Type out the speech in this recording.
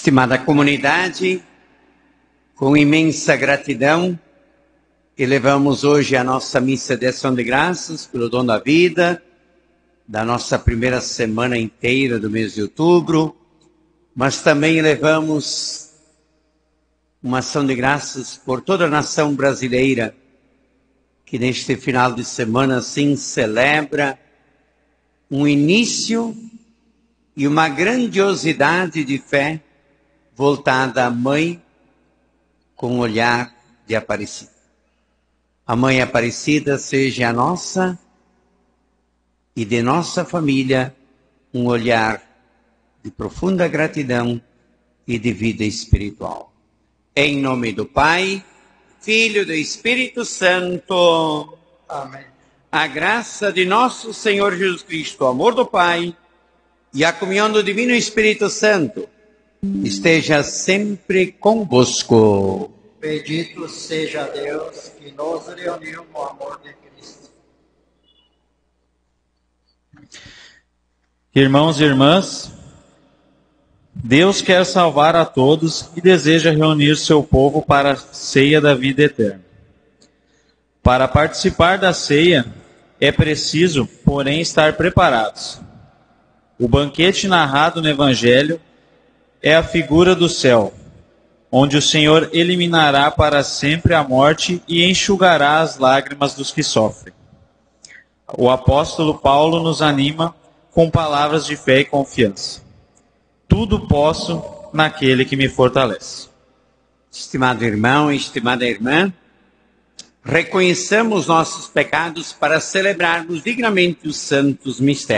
Estimada comunidade, com imensa gratidão, elevamos hoje a nossa missa de ação de graças pelo dom da vida, da nossa primeira semana inteira do mês de outubro, mas também elevamos uma ação de graças por toda a nação brasileira, que neste final de semana assim celebra um início e uma grandiosidade de fé voltada à Mãe com o olhar de Aparecida. A Mãe Aparecida seja a nossa e de nossa família um olhar de profunda gratidão e de vida espiritual. Em nome do Pai, Filho e do Espírito Santo. Amém. A graça de nosso Senhor Jesus Cristo, o amor do Pai e a comunhão do Divino Espírito Santo esteja sempre convosco. Bendito seja Deus que nos reuniu no amor de Cristo. Irmãos e irmãs, Deus quer salvar a todos e deseja reunir seu povo para a ceia da vida eterna. Para participar da ceia, é preciso, porém, estar preparados. O banquete narrado no Evangelho é a figura do céu, onde o Senhor eliminará para sempre a morte e enxugará as lágrimas dos que sofrem. O apóstolo Paulo nos anima com palavras de fé e confiança. Tudo posso naquele que me fortalece. Estimado irmão, estimada irmã, reconheçamos nossos pecados para celebrarmos dignamente os santos mistérios.